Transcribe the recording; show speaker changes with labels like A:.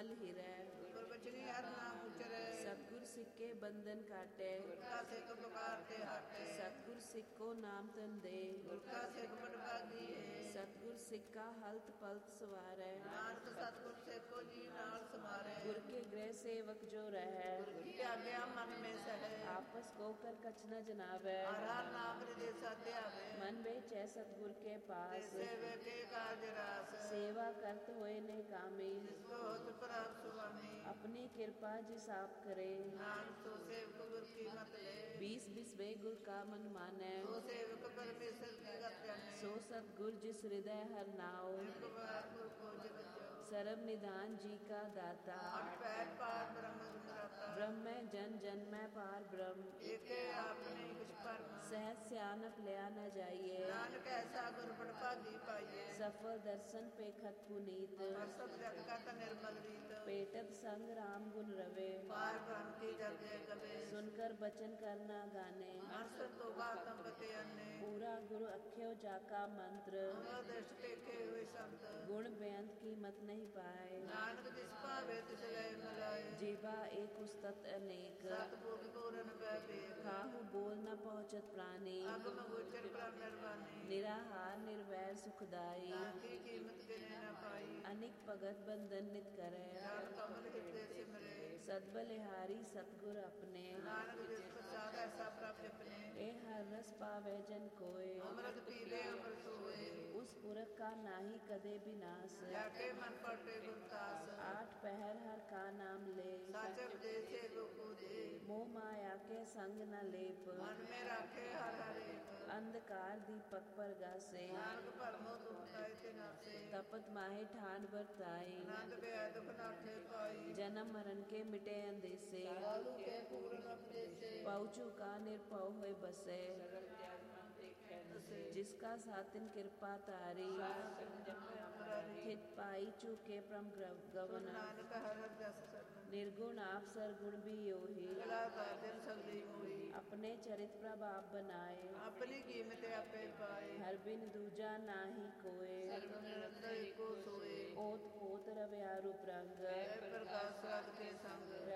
A: मल हिरै।
B: गुर बचनी हर नाम उचरै।
A: सतगुर सिक्के बंधन काटे।
B: गुर का सिख पुकार ते हटे।
A: सतगुर सिक्को नाम तन दे।
B: गुर का सिख बड़ भागी है।
A: सतगुर सिक्का हलत पलत सवारै।
B: नानक सतगुर सिखो जी नाल समारे।
A: गुर के गृह सेवक जो रहै।
B: गुर की आज्ञा मन में सहै।
A: आपस को कर कछ न जनावै।
B: हर हर नाम हृदय साध्य आवे।
A: मन बेचै सतगुर के पास।
B: सेवे के काज रास।
A: सेवा करत होए ने कामी।
B: जिसको होत प्रभ सुआमी।
A: अपनी कृपा जिस आप करे।
B: नानक सो सेवक गुर की मत ले।
A: 20 बिसवे गुर का मन मानै।
B: सो सेवक परमेश्वर की गत जाने।
A: सो सतगुर जिस हृदय हर नाओ।
B: एक बार गुर को जगत
A: सर्व निधान जी का दाता।
B: आठ पैर पार ब्रह्म सुंदरता।
A: ब्रह्म जन जन्मै पार ब्रह्म।
B: एके आपने कुछ परम।
A: सहज सियानप लिया न जाइए।
B: नानक ऐसा गुर बड़ भागी पाइए।
A: सफल दर्शन पेखत पुनीत।
B: सब जग का त निर्मल रीत।
A: पेटत संग राम गुण रवे।
B: पार ब्रह्म की जग गवे।
A: सुनकर बचन करना गाने।
B: हर्ष तो बातम बते अन्ने।
A: पूरा गुरु अख्यो जाका मंत्र।
B: दृष्ट पेखे हुए संत।
A: गुण बेअंत की मत नहीं पाए।
B: नानक जिस पावे तिस लय मिलाए।
A: जीवा एक उस्तत अनेक।
B: सतपुर पूरन वैभेक।
A: काहू बोल न पहुँचत प्राणी।
B: अगम गोचर ब्रह्म निर्वाणी।
A: निराहार निर्वैर सुखदाई।
B: ताकि कीमत गिने न पाई।
A: अनिक भगत बंधन नित करे।
B: नान कमल हृदय सिमरे।
A: सद्बलिहारी सतगुर अपने।
B: नानक जिस प्रसाद ऐसा प्राप्त अपने।
A: ए हर रस पावे जन कोय।
B: अमृत पीले अमृत सोए।
A: उस पुरख का नाही कदे विनाश।
B: जाके मन पटे गुरदास।
A: 8 पहर हर का नाम ले।
B: सच उपदेश लोको दे।
A: मोह माया के संग न लेप।
B: मन में राखे हर हर एक।
A: अंधकार दीपक पर गासे।
B: नानक परमो दुख ताय ते नासे।
A: तपत माहे ठान बरताई।
B: आनंद बेअ दुख नाठे पाई।
A: जन्म मरण के मिटे अंदेसे।
B: कालू के पूर्ण उपदेसे।
A: पहुँचू का निर्भव होए बसे। जिसका सातिन कृपा तारी। थित पाई चूके परम गवन।
B: नानक हर हर जस सरन।
A: निर्गुण आप सरगुण भी योही।
B: गला बादल सगली मोही।
A: अपने चरित प्रभाव बनाए।
B: अपनी कीमत आपे पाए।
A: हर बिन दूजा नाही कोय।
B: सर्व निरंतर एको सोए।
A: ओत पोत रव्या रूप रंग।
B: प्रकाश साध के संग।